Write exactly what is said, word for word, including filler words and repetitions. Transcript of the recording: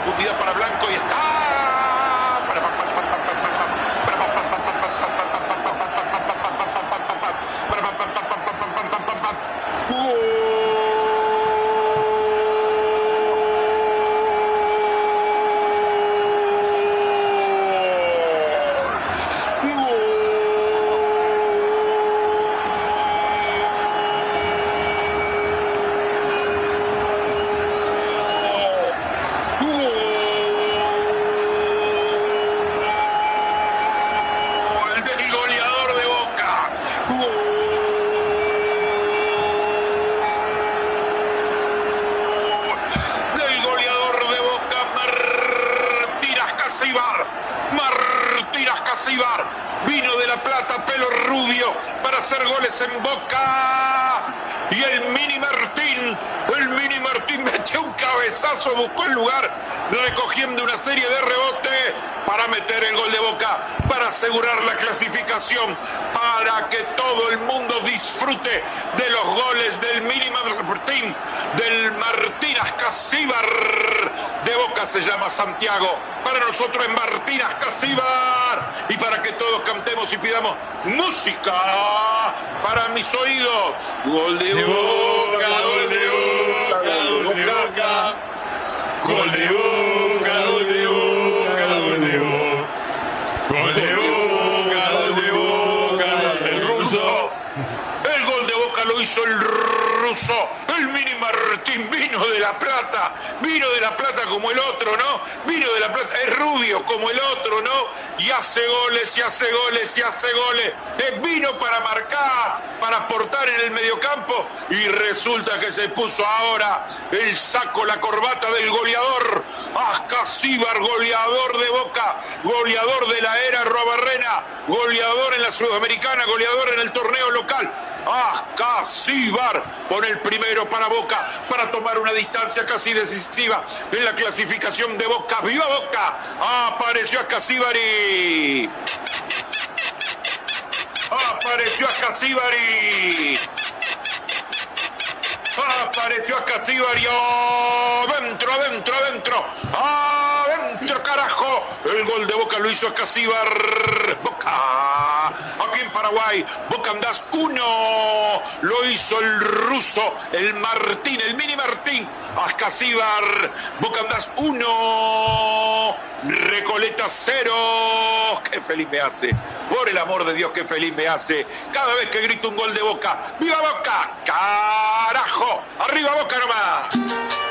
profundidad para Blanco y está. Vino de La Plata, pelo rubio, para hacer goles en Boca. Y el Mini Martín, el Mini Martín metió un cabezazo, buscó el lugar, recogiendo una serie de rebotes para meter el gol de Boca, para asegurar la clasificación, para que todo el mundo disfrute de los goles del Mini Martín, del Martín Ascasíbar. De Boca se llama Santiago, para nosotros es Martín Ascasíbar, y para que todos cantemos y pidamos música para mis oídos. Gol de Boca, gol de Boca, gol de Boca, gol de Boca, gol de Boca, gol de Boca, gol de Boca, gol de Boca, el ruso. El gol de Boca lo hizo el ruso, el Mini Martín. Vino de La Plata, vino de La Plata como el otro, ¿no? Vino de La Plata, es rubio como el otro, ¿no? Y hace goles, y hace goles, y hace goles. Eh, vino para marcar, para aportar en el mediocampo, y resulta que se puso ahora el saco, la corbata del goleador. Ascasíbar, goleador de Boca, goleador de la era Robarrena, goleador en la Sudamericana, goleador en el torneo local. Ascasíbar pone el primero para Boca, para tomar una distancia casi decisiva en la clasificación de Boca. ¡Viva Boca! Apareció Ascasíbari. Apareció Ascasíbari. Apareció Ascasíbari. Adentro, adentro, adentro. Adentro, carajo. El gol de Boca lo hizo Ascasíbar. Boca. Aquí en Paraguay, Boca andás uno. Lo hizo el ruso, el Martín, el Mini Martín. Ascasíbar. Boca andás uno. Recoleta cero. Qué feliz me hace. Por el amor de Dios, qué feliz me hace. Cada vez que grito un gol de Boca. ¡Viva Boca! ¡Carajo! ¡Arriba Boca nomás!